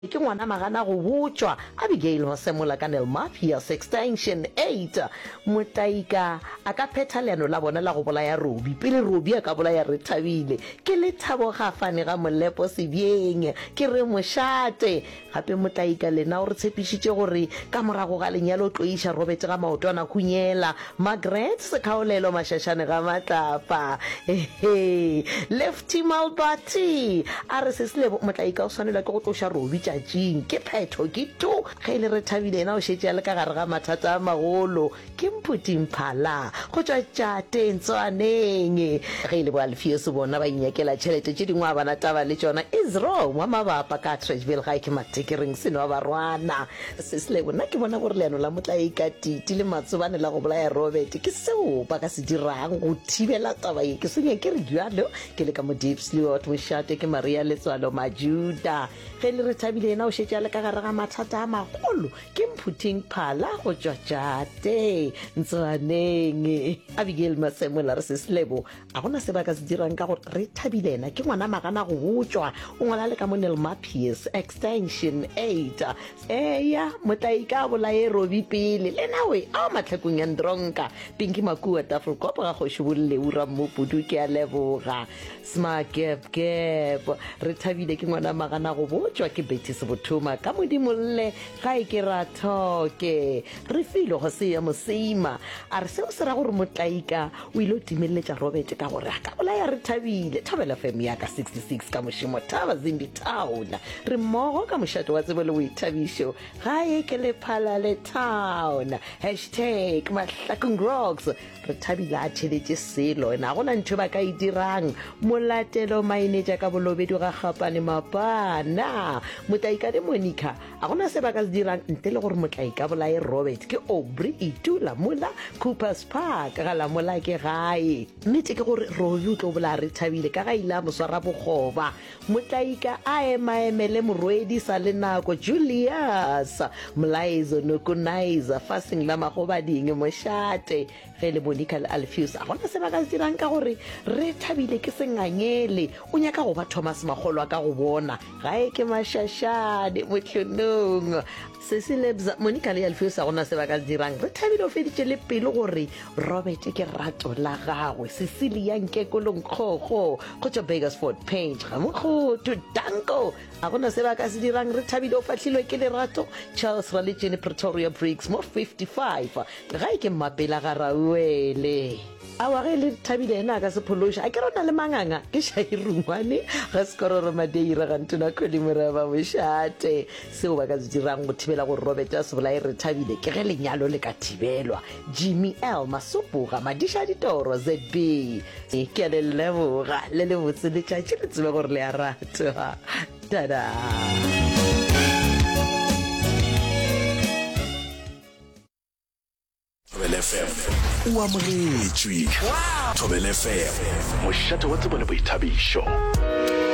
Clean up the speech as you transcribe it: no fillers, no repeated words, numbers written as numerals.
ke ngwana magana go botswa Abigail Masemola ka Nelmapias extension 8 Mutaika a ka phetha leano la bona la go bolaya Robi pele Robi a ka bolaya Rethabile ke le Thabo Gafane ga Molepo Sebieng ke re moshate gape Mutaika lena o re tshepišitše gore ka morago ga lenyalo tlo isha Robert ga maotwana khunyela Margaret Sekhaolelo Mashashane ga Matlapa Lefty Malbati a re se Selebo Mutaika o swanela ke go tlosha Robi tšatšing ke phetho ke tu ge le Rethabile na o šetše a le ka gare ga mathata a magolo ke Mphuthi Mphala go tšwa tšate Ntswaneng ge le boalfios bona ba inyakela tšhelete tše dingwe a bana taba le tšona is wrong wa mabapa ka Trashville ga ke matekereng seno wa barwana se Selebo nna ke bona gore leano la Motlaika Titi le Matsobane la go bolaya Robert ke seo ba ka se dirang go thibela taba ye ke senya ke re jalo ke le ka mo Deep Slot Moshate ke Maria Letswalo Majuda ge le Rethabile na o šetše a le ka gare ga mathata a magolo ke Mphuthi Mphala go tšwa tšate Ntswaneng Abigail Masemola re se Selebo a gona se ba ka se dirang ka gore Rethabile na ke ngwana magana go botswa o ngwala le ka mo Nelmapias extension 8 eya Motlaika a bolaye Robi pele le nawe a matlhakong ya Ndronka Pinky Makua Tafelkop ga go šibolle ura Mmopudu ke a leboga Smagep Rethabile ke ngwana magana go botswa ke Betty Sebothoma ka modimolle ga e ke rathoke re filo go se ya mosima a re seo se ra gore Motlaika o ile o timeletša Robert ka gore a ka bolaya Rethabile Thobela FM ya ka 66 ka mošimo Thaba Zimbi Town re mmogo ka mošate wa tsebo le boithabišo ga e ke lephala le town #Mahlakong Rocks Rethabile a tšheletše selo na gona ntho ba ka e dirang molatelo mainetša ka bolobedi ga Gapane Mapana Motlaika le Monica a gona se ba ka se dirang ntle le gore Motlaika bolaye Robert ke Aubrey Itula mola Coopers Park ga la mola ke gae nnete ke gore Robi o tlo bolaya Rethabile ka ga ile a moswara bogoba Motlaika a emaemele morwedi sa le nako Julius Mlaizo Nokunaiza Fasing la magobading mošate ge le Monica le Alfius a gona se ba ka se dirang ka gore Rethabile ke sengangele o nyaka go ba Thomas Magolo ka go bona ga e ke mashashane motlhonong Selebza Monica le Alfios a gona se ba ka dirang Rethabile o feditše le pelo gore Robert ke rato la gagwe Cecilia Nkekolong Kgokgo go tšwa Bakersford Page ga Mokgotho Danko a gona se ba ka se dirang Rethabile o fahlilwe ke lerato Charles Religion Pretoria Briggs mo 55 ga e ke Mapela ga Rawele awa ge le Rethabile ena ka se phološa a ke rona le manganga ke Shairungwane ga Sekororo Madeira ga Ntona Kholimoraba mošate seo ba ka se dirang go thibela gore Robert a se bolaye Rethabile ke ge lenyalo le ka thibelwa Jimmy L Masopoga Madisha Ditoro ZB ke le leboga le le botse le tšatši le tsebe gore le a rata tada FM o amogetšwe Thobela FM mošate wa tsebo le boithabišo